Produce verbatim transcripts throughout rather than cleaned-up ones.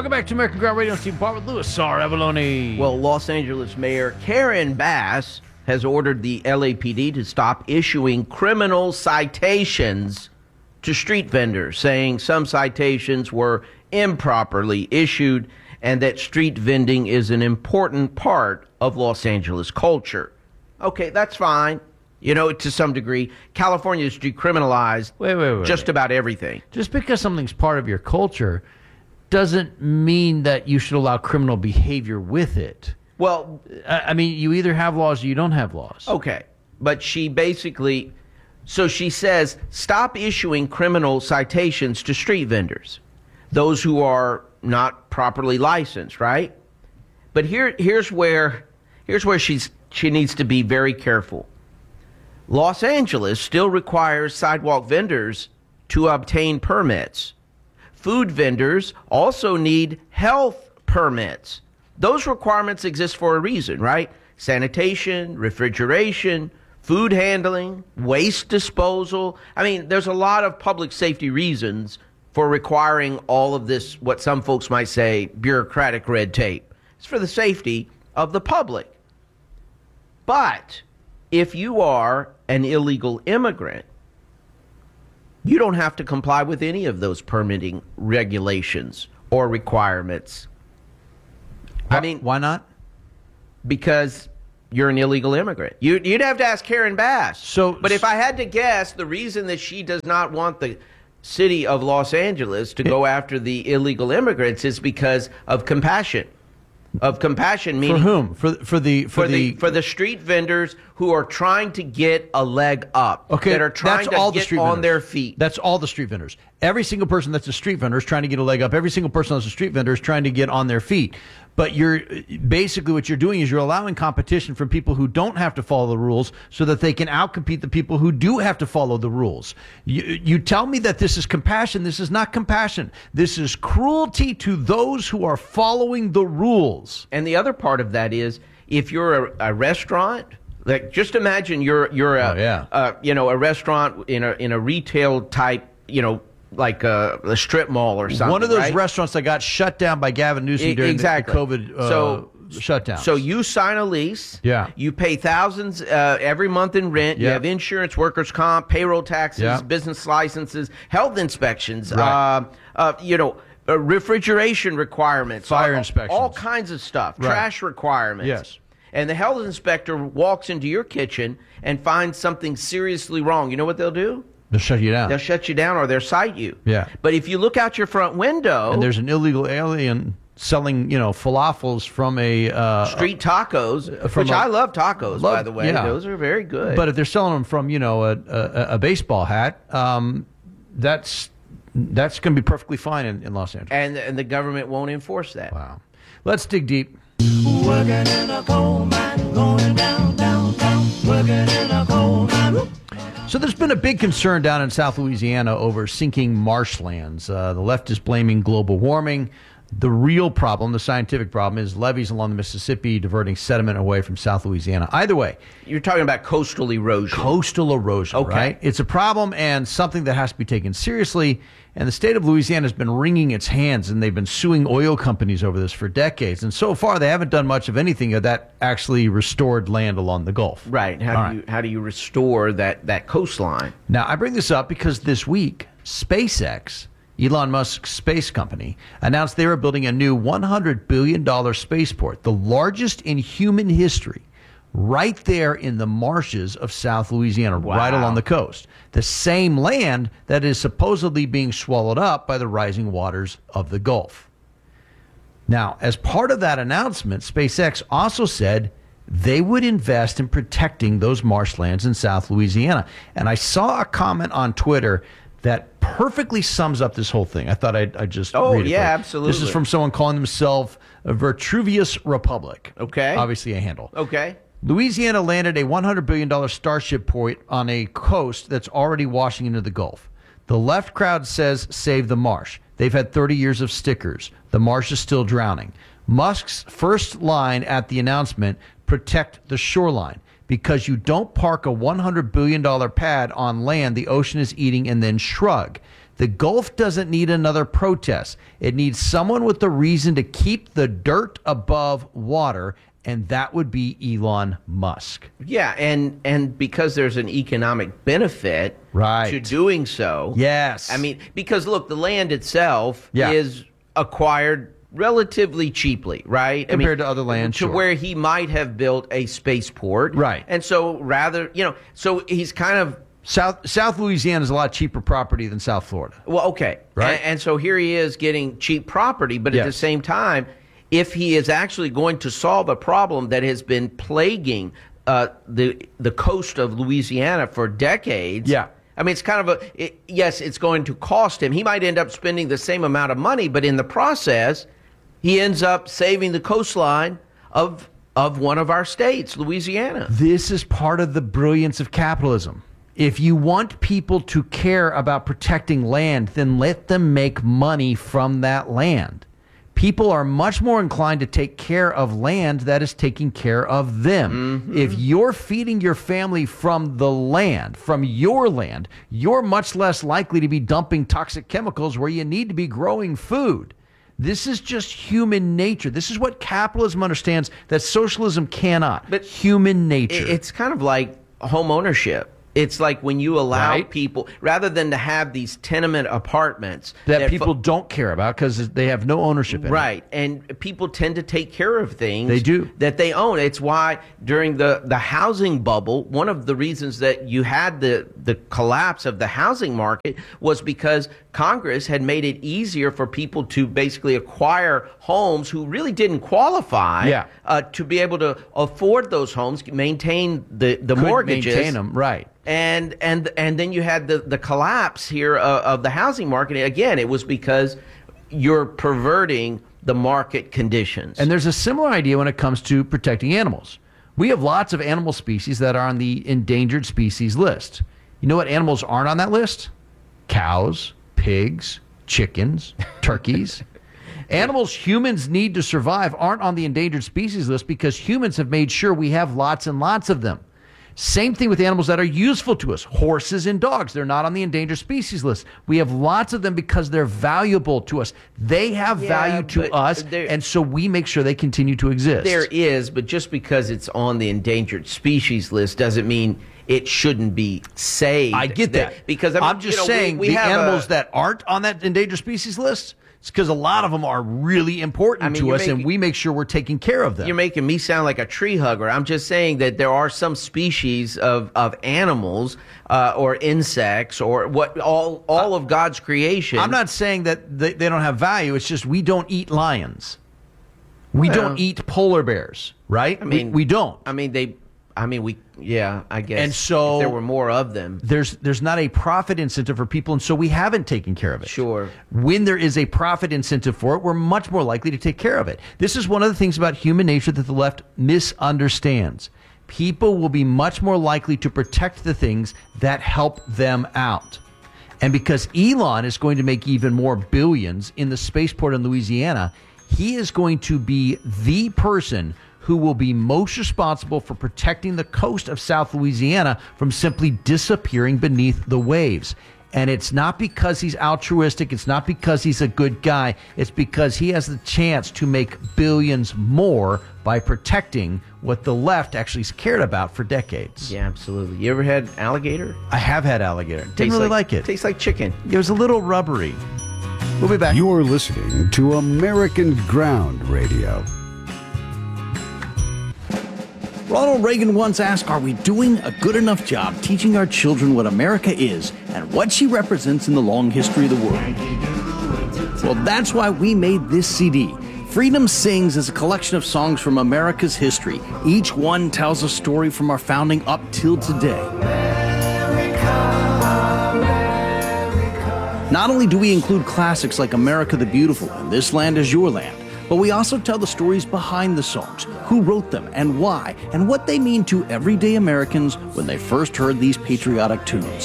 Welcome back to American Ground Radio. Steve Bart with Louis Sar Avalone. Well, Los Angeles Mayor Karen Bass has ordered the L A P D to stop issuing criminal citations to street vendors, saying some citations were improperly issued and that street vending is an important part of Los Angeles culture. Okay, that's fine. You know, to some degree, California has decriminalized wait, wait, wait, just wait. about everything. Just because something's part of your culture doesn't mean that you should allow criminal behavior with it. Well, I I mean, you either have laws or you don't have laws. okay, but she basically, so she says, stop issuing criminal citations to street vendors, those who are not properly licensed, right? But here, here's where, here's where she's she needs to be very careful. Los Angeles still requires sidewalk vendors to obtain permits. Food vendors also need health permits. Those requirements exist for a reason, right? Sanitation, refrigeration, food handling, waste disposal. I mean, there's a lot of public safety reasons for requiring all of this, what some folks might say, bureaucratic red tape. It's for the safety of the public. But if you are an illegal immigrant, you don't have to comply with any of those permitting regulations or requirements. Why, I mean, why not? Because you're an illegal immigrant. You, you'd have to ask Karen Bass. So, but if I had to guess, the reason that she does not want the city of Los Angeles to go after the illegal immigrants is because of compassion. Of compassion, meaning For whom? For for the for, for the, for the street vendors who are trying to get a leg up. Okay, that are trying that's to all the get street on vendors. their feet. That's all the street vendors. Every single person that's a street vendor is trying to get a leg up. Every single person that's a street vendor is trying to get on their feet. But you're basically what you're doing is you're allowing competition from people who don't have to follow the rules so that they can outcompete the people who do have to follow the rules. You, you tell me that this is compassion. This is not compassion. This is cruelty to those who are following the rules. And the other part of that is if you're a, a restaurant, like just imagine you're you're a Oh, yeah. uh, you know a restaurant in a in a retail type, you know, like a, a strip mall or something. One of those right? restaurants that got shut down by Gavin Newsom E- during exactly. the, the COVID uh, so, shutdown. So you sign a lease. Yeah. You pay thousands uh, every month in rent. You Yeah. have insurance, workers' comp, payroll taxes, Yeah. business licenses, health inspections, Right. uh, uh, you know, uh, refrigeration requirements, Fire all, inspections. all kinds of stuff, Right. trash requirements. Yes. And the health inspector walks into your kitchen and finds something seriously wrong. You know what they'll do? They'll shut you down. They'll shut you down or they'll cite you. Yeah. But if you look out your front window, And there's an illegal alien selling, you know, falafels from a uh, street tacos, from which a- I love tacos, love- by the way. yeah. Those are very good. But if they're selling them from, you know, a, a, a baseball hat, um, that's that's going to be perfectly fine in, in Los Angeles. and and the government won't enforce that. Wow. Let's dig deep. Working in a coal mine, going down, down, down. Working in a coal mine. So there's been a big concern down in South Louisiana over sinking marshlands. Uh, the left is blaming global warming. The real problem, the scientific problem, is levees along the Mississippi diverting sediment away from South Louisiana. Either way, You're talking about coastal erosion. coastal erosion, Okay. right? It's a problem and something that has to be taken seriously. And the state of Louisiana has been wringing its hands, and they've been suing oil companies over this for decades. And so far, they haven't done much of anything of that actually restored land along the Gulf. Right. How All do right. you how do you restore that that coastline? Now, I bring this up because this week, SpaceX, Elon Musk's space company, announced they were building a new one hundred billion dollars spaceport, the largest in human history, right there in the marshes of South Louisiana, right Wow. along the coast. The same land that is supposedly being swallowed up by the rising waters of the Gulf. Now, as part of that announcement, SpaceX also said they would invest in protecting those marshlands in South Louisiana. And I saw a comment on Twitter that perfectly sums up this whole thing. I thought I'd, I'd just Oh, read it. yeah, for you. absolutely. This is from someone calling themselves a Vitruvius Republic. Okay. Obviously a handle. Okay. Louisiana landed a one hundred billion dollars Starship port on a coast that's already washing into the Gulf. The left crowd says save the marsh. They've had thirty years of stickers. The marsh is still drowning. Musk's first line at the announcement, protect the shoreline. Because you don't park a one hundred billion dollars pad on land the ocean is eating and then shrug. The Gulf doesn't need another protest. It needs someone with the reason to keep the dirt above water, and that would be Elon Musk. Yeah, and and because there's an economic benefit Right. to doing so. Yes. I mean, because look, the land itself Yeah. is acquired relatively cheaply, right? Compared I mean, to other land, to sure. where he might have built a spaceport. Right. And so rather, you know, so he's kind of South South Louisiana is a lot cheaper property than South Florida. Well, okay. Right. And, and so here he is getting cheap property, but at Yes. the same time, if he is actually going to solve a problem that has been plaguing uh, the the coast of Louisiana for decades. Yeah. I mean, it's kind of a, it, yes, it's going to cost him. He might end up spending the same amount of money, but in the process, he ends up saving the coastline of of one of our states, Louisiana. This is part of the brilliance of capitalism. If you want people to care about protecting land, then let them make money from that land. People are much more inclined to take care of land that is taking care of them. Mm-hmm. If you're feeding your family from the land, from your land, you're much less likely to be dumping toxic chemicals where you need to be growing food. This is just human nature. This is what capitalism understands that socialism cannot. But human nature. It's kind of like home ownership. It's like when you allow Right. people, rather than to have these tenement apartments that people fo- don't care about because they have no ownership in it. right, and people tend to take care of things They do. that they own. It's why during the, the housing bubble, one of the reasons that you had the, the collapse of the housing market was because Congress had made it easier for people to basically acquire homes who really didn't qualify Yeah. uh, to be able to afford those homes, maintain the, the Couldn't mortgages. maintain them, right. And and and then you had the, the collapse here uh, of the housing market. Again, it was because you're perverting the market conditions. And there's a similar idea when it comes to protecting animals. We have lots of animal species that are on the endangered species list. You know what animals aren't on that list? Cows, pigs, chickens, turkeys. Animals humans need to survive aren't on the endangered species list because humans have made sure we have lots and lots of them. Same thing with animals that are useful to us. Horses and dogs. They're not on the endangered species list. We have lots of them because they're valuable to us. They have Yeah, value to but us, there- and so we make sure they continue to exist. There is, but just because it's on the endangered species list doesn't mean it shouldn't be saved. I get that. Because I mean, I'm just you know, we- saying we the have animals a- that aren't on that endangered species list, it's because a lot of them are really important I mean, to you're us, and making- we make sure we're taking care of them. You're making me sound like a tree hugger. I'm just saying that there are some species of, of animals uh, or insects or what all all of God's creation. I'm not saying that they, they don't have value. It's just we don't eat lions. We Well- don't eat polar bears, right? I mean, we, we don't. I mean, they. I mean, we. Yeah, I guess. And so- if there were more of them. There's there's not a profit incentive for people, and so we haven't taken care of it. Sure. When there is a profit incentive for it, we're much more likely to take care of it. This is one of the things about human nature that the left misunderstands. People will be much more likely to protect the things that help them out. And because Elon is going to make even more billions in the spaceport in Louisiana, he is going to be the person who will be most responsible for protecting the coast of South Louisiana from simply disappearing beneath the waves. And it's not because he's altruistic. It's not because he's a good guy. It's because he has the chance to make billions more by protecting what the left actually cared about for decades. Yeah, absolutely. You ever had alligator? I have had alligator. Didn't Tastes really like, it. Tastes like chicken. It was a little rubbery. We'll be back. You're listening to American Ground Radio. Ronald Reagan once asked, are we doing a good enough job teaching our children what America is and what she represents in the long history of the world? Well, that's why we made this C D. Freedom Sings is a collection of songs from America's history. Each one tells a story from our founding up till today. Not only do we include classics like America the Beautiful and This Land Is Your Land, but we also tell the stories behind the songs, who wrote them and why, and what they mean to everyday Americans when they first heard these patriotic tunes.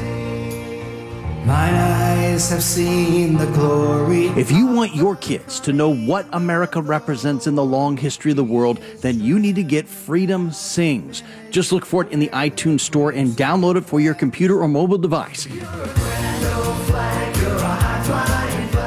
Mine eyes have seen the glory. If you want your kids to know what America represents in the long history of the world, then you need to get Freedom Sings. Just look for it in the iTunes store and download it for your computer or mobile device. Flag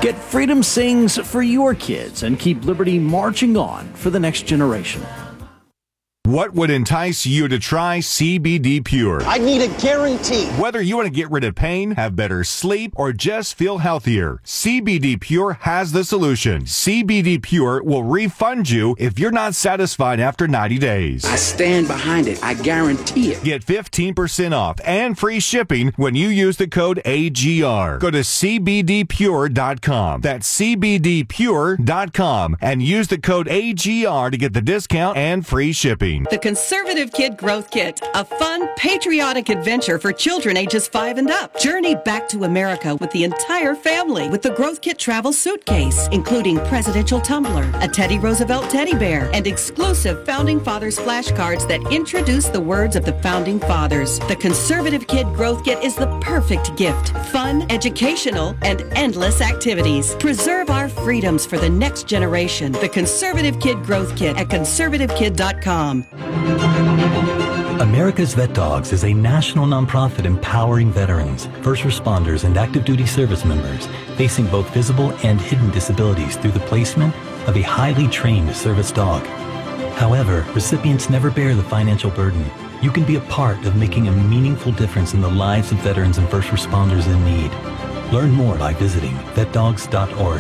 Get Freedom Sings for your kids and keep liberty marching on for the next generation. What would entice you to try C B D Pure? I need a guarantee. Whether you want to get rid of pain, have better sleep, or just feel healthier, C B D Pure has the solution. C B D Pure will refund you if you're not satisfied after ninety days. I stand behind it. I guarantee it. Get fifteen percent off and free shipping when you use the code A G R. Go to C B D pure dot com. That's C B D pure dot com and use the code A G R to get the discount and free shipping. The Conservative Kid Growth Kit, a fun, patriotic adventure for children ages five and up. Journey back to America with the entire family with the Growth Kit travel suitcase, including presidential tumbler, a Teddy Roosevelt teddy bear, and exclusive Founding Fathers flashcards that introduce the words of the Founding Fathers. The Conservative Kid Growth Kit is the perfect gift. Fun, educational, and endless activities. Preserve our freedoms for the next generation. The Conservative Kid Growth Kit at conservative kid dot com. America's Vet Dogs is a national nonprofit empowering veterans, first responders, and active duty service members facing both visible and hidden disabilities through the placement of a highly trained service dog. However, recipients never bear the financial burden. You can be a part of making a meaningful difference in the lives of veterans and first responders in need. Learn more by visiting vet dogs dot org.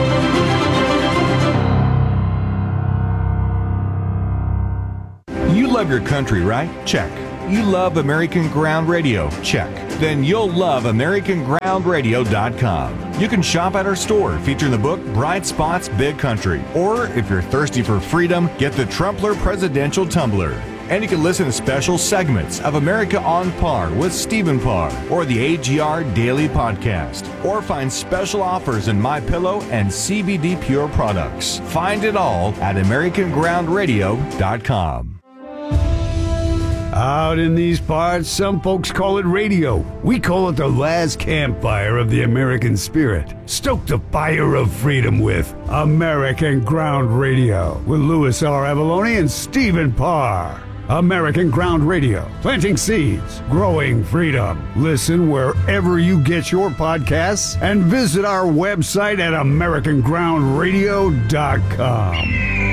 You love your country, right? Check. You love American Ground Radio? Check. Then you'll love American Ground Radio dot com. You can shop at our store featuring the book Bright Spots, Big Country. Or if you're thirsty for freedom, get the Trumpler Presidential Tumbler. And you can listen to special segments of America on Par with Stephen Parr or the A G R Daily Podcast. Or find special offers in MyPillow and C B D Pure products. Find it all at American Ground Radio dot com. Out in these parts, some folks call it radio. We call it the last campfire of the American spirit. Stoke the fire of freedom with American Ground Radio with Louis R. Avalone and Stephen Parr. American Ground Radio, planting seeds, growing freedom. Listen wherever you get your podcasts and visit our website at American Ground Radio dot com.